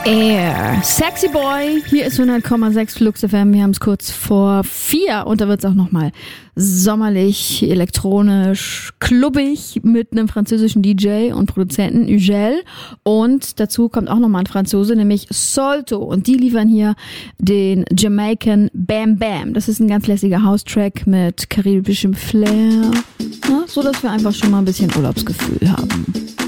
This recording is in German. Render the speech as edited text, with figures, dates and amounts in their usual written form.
Air. Sexy Boy, hier ist 100,6 Flux FM. Wir haben es kurz vor 4 und da wird es auch nochmal sommerlich, elektronisch, klubbig mit einem französischen DJ und Produzenten, Ugel. Und dazu kommt auch nochmal ein Franzose, nämlich Solto. Und die liefern hier den Jamaican Bam Bam. Das ist ein ganz lässiger House-Track mit karibischem Flair. Na, so dass wir einfach schon mal ein bisschen Urlaubsgefühl haben.